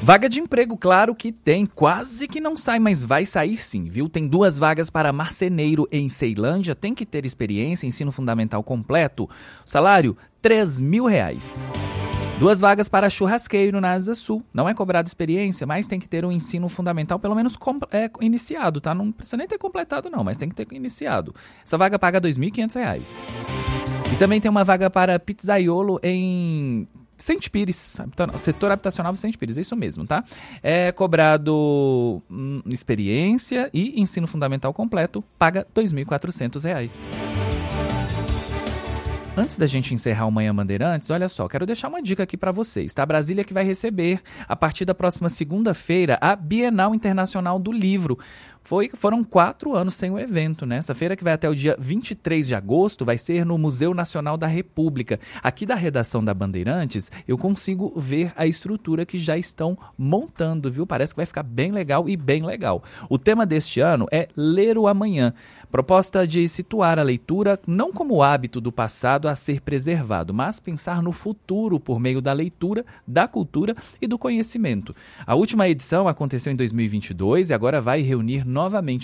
Vaga de emprego, claro que tem, quase que não sai, mas vai sair sim, viu? Tem 2 vagas para marceneiro em Ceilândia, tem que ter experiência, ensino fundamental completo, salário R$3.000. 2 vagas para churrasqueiro na Asa Sul, não é cobrado experiência, mas tem que ter um ensino fundamental pelo menos iniciado, tá? Não precisa nem ter completado não, mas tem que ter iniciado. Essa vaga paga R$2.500. E também tem uma vaga para pizzaiolo em Sente Pires, setor habitacional Sente Pires, é isso mesmo, tá? É cobrado experiência e ensino fundamental completo, paga R$2.400. Antes da gente encerrar o Manhã Bandeirantes, olha só, quero deixar uma dica aqui para vocês, tá? Brasília que vai receber, a partir da próxima segunda-feira, a Bienal Internacional do Livro. Foram 4 anos sem o evento, né? Essa feira que vai até o dia 23 de agosto vai ser no Museu Nacional da República. Aqui da redação da Bandeirantes, eu consigo ver a estrutura que já estão montando, viu? Parece que vai ficar bem legal e bem legal. O tema deste ano é Ler o Amanhã. Proposta de situar a leitura não como hábito do passado a ser preservado, mas pensar no futuro por meio da leitura, da cultura e do conhecimento. A última edição aconteceu em 2022 e agora vai reunir novamente